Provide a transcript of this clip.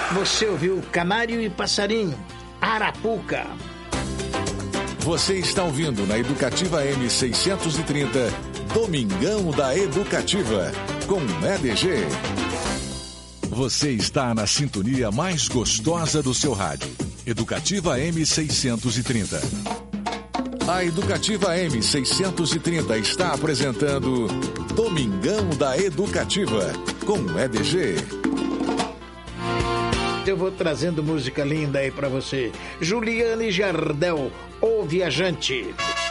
Você ouviu Canário e Passarinho, Arapuca. Você está ouvindo na Educativa M630, Domingão da Educativa, com EDG. Você está na sintonia mais gostosa do seu rádio. Educativa M630. A Educativa M630 está apresentando Domingão da Educativa, com EDG. Eu vou trazendo música linda aí pra você. Juliane Jardel, O Viajante.